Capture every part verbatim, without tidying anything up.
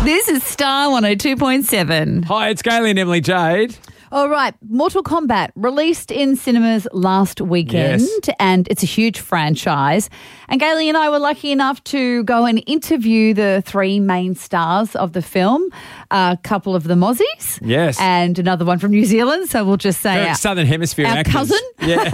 This is Star one oh two point seven. Hi, it's Gailey and Emily Jade. All right, Mortal Kombat released in cinemas last weekend, Yes. and it's a huge franchise. And Gailey and I were lucky enough to go and interview the three main stars of the film, a couple of them Aussies, Yes. and another one from New Zealand. So we'll just say Very our, Southern Hemisphere our actors. cousin.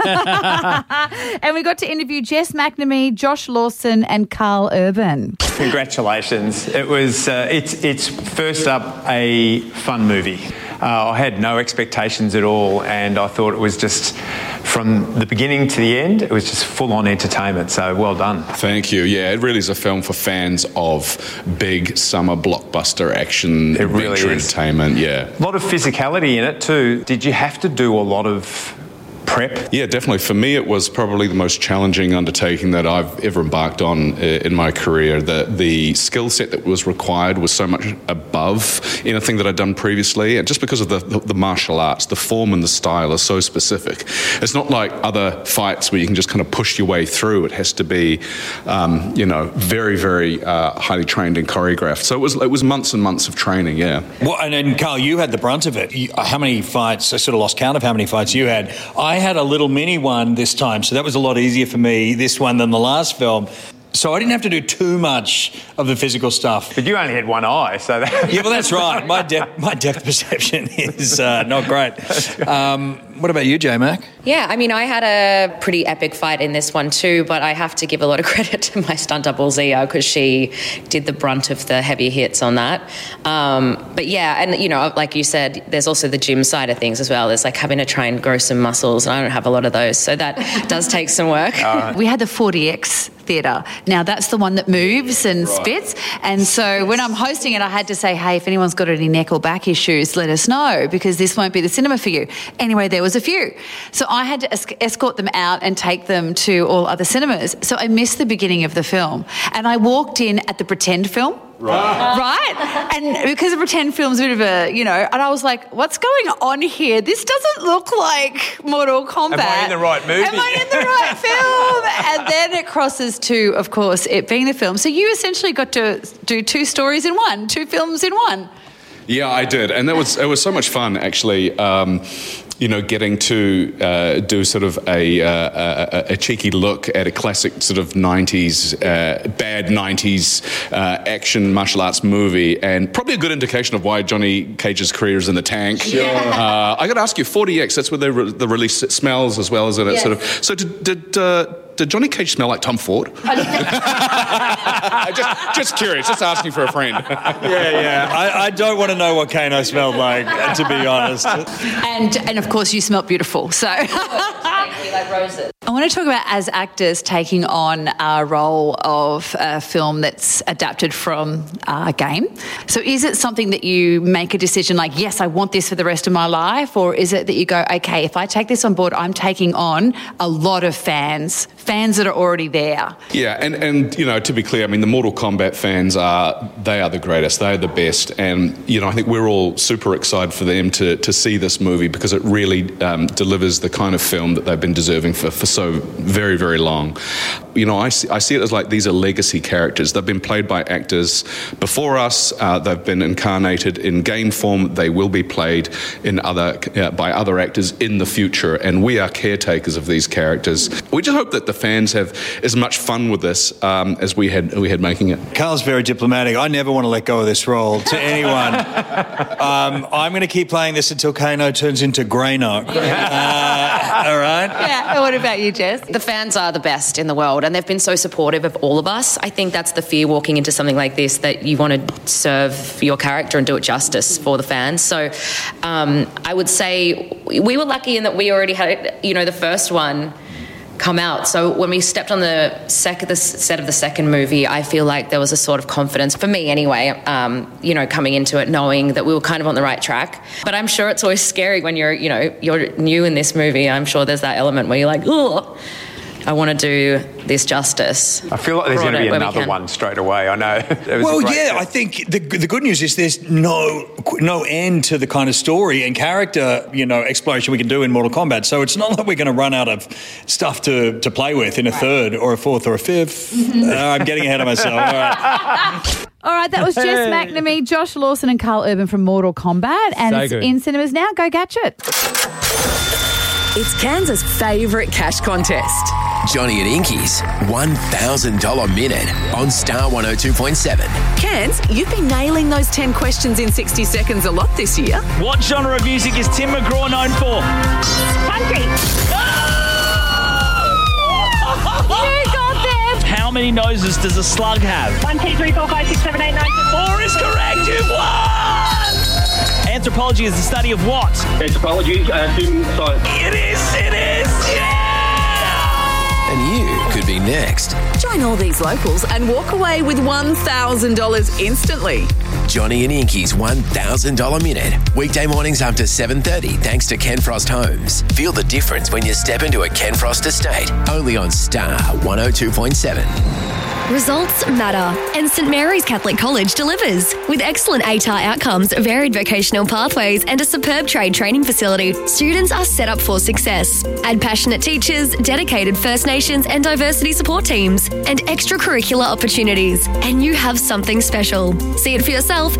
Yeah. And we got to interview Jess McNamee, Josh Lawson, and Carl Urban. Congratulations. It was, uh, it's, it's first up a fun movie. Uh, I had no expectations at all, and I thought it was just, from the beginning to the end, it was just full-on entertainment, so well done. Thank you. Yeah, it really is a film for fans of big summer blockbuster action, It really adventure is. entertainment, yeah. A lot of physicality in it too. Did you have to do a lot of prep? Yeah, definitely. For me, it was probably the most challenging undertaking that I've ever embarked on uh, in my career. The, the skill set that was required was so much above anything that I'd done previously, and just because of the, the, the martial arts, the form and the style are so specific. It's not like other fights where you can just kind of push your way through. It has to be, um, you know, very, very uh, highly trained and choreographed. So it was it was months and months of training, yeah. Well, and then, Carl, you had the brunt of it. You, how many fights? I sort of lost count of how many fights you had. I had a little mini one this time, so that was a lot easier for me, this one, than the last film. So I didn't have to do too much of the physical stuff. But you only had one eye, so that... Yeah, well, that's right. My depth, my depth perception is uh, not great. Um, what about you, J-Mac? Yeah, I mean, I had a pretty epic fight in this one too, but I have to give a lot of credit to my stunt double Zia because she did the brunt of the heavy hits on that. Um, but yeah, and you know, like you said, there's also the gym side of things as well. There's like having to try and grow some muscles, and I don't have a lot of those, so that does take some work. Uh, We had the forty X theatre. Now, that's the one that moves and spits. And so when I'm hosting it, I had to say, hey, if anyone's got any neck or back issues, let us know because this won't be the cinema for you. Anyway, there was a few. So I had to es- escort them out and take them to all other cinemas. So I missed the beginning of the film. And I walked in at the pretend film. Right. Right? And because the pretend film's a bit of a, you know, and I was like, what's going on here? This doesn't look like Mortal Kombat. Am I in the right movie? Am I in the right film? And then it crosses to, of course, it being the film. So you essentially got to do two stories in one, two films in one. Yeah, I did, and that was it was so much fun actually. Um, you know, getting to uh, do sort of a, uh, a a cheeky look at a classic sort of nineties, uh, bad nineties uh, action martial arts movie, and probably a good indication of why Johnny Cage's career is in the tank. Sure. Uh, I got to ask you, forty X, that's where the, re- the release smells as well as it Yes. sort of. So did. did uh, Did Johnny Cage smell like Tom Ford? just, just curious, just asking for a friend. Yeah, yeah. I, I don't want to know what Kano smelled like, to be honest. And, and of course, you smelt beautiful. So Thank you, like roses. I want to talk about as actors taking on a role of a film that's adapted from a game. So is it something that you make a decision like, yes, I want this for the rest of my life? Or is it that you go, okay, if I take this on board, I'm taking on a lot of fans, fans that are already there? Yeah, and, and you know, to be clear, I mean, the Mortal Kombat fans are, they are the greatest, they are the best, and, you know, I think we're all super excited for them to, to see this movie because it really um, delivers the kind of film that they've been deserving for, for so very, very long. You know, I see, I see it as like these are legacy characters. They've been played by actors before us, uh, they've been incarnated in game form, they will be played in other uh, by other actors in the future, and we are caretakers of these characters. We just hope that the fans have as much fun with this um, as we had we had making it. Carl's very diplomatic. I never want to let go of this role to anyone. um, I'm going to keep playing this until Kano turns into Greynock. Uh, all right? Yeah. And what about you, Jess? The fans are the best in the world, and they've been so supportive of all of us. I think that's the fear walking into something like this, that you want to serve your character and do it justice for the fans. So um, I would say we were lucky in that we already had, you know, the first one come out. So when we stepped on the, sec- the set of the second movie, I feel like there was a sort of confidence, for me anyway, um, you know, coming into it, knowing that we were kind of on the right track. But I'm sure it's always scary when you're, you know, you're new in this movie. I'm sure there's that element where you're like, oh, I want to do this justice. I feel like there's Brought going to it be where we another can. one straight away. I know. It was a Well, great yeah, film. I think the the good news is there's no no end to the kind of story and character, you know, exploration we can do in Mortal Kombat. So it's not like we're going to run out of stuff to, to play with in a third or a fourth or a fifth. uh, I'm getting ahead of myself. All right. All right, that was Jess McNamee, Josh Lawson and Carl Urban from Mortal Kombat. And So it's good. in cinemas now. Go catch it. It's Kansas' favourite cash contest. Johnny and Inky's one thousand dollars minute on Star one oh two point seven. Cans, you've been nailing those ten questions in sixty seconds a lot this year. What genre of music is Tim McGraw known for? Country. You got them. How many noses does a slug have? One, two, three, four, five, six, seven, eight, nine, ten. Four is correct. You've won! Anthropology is the study of what? Anthropology, uh, human science. It is, it is, yeah! And you could be next. Join all these locals and walk away with one thousand dollars instantly. Johnny and Inky's one thousand dollars minute. Weekday mornings after seven thirty thanks to Ken Frost Homes. Feel the difference when you step into a Ken Frost estate. Only on Star one oh two point seven. Results matter, and St Mary's Catholic College delivers. With excellent A T A R outcomes, varied vocational pathways, and a superb trade training facility, students are set up for success. Add passionate teachers, dedicated First Nations and diversity support teams, and extracurricular opportunities, and you have something special. See it for yourself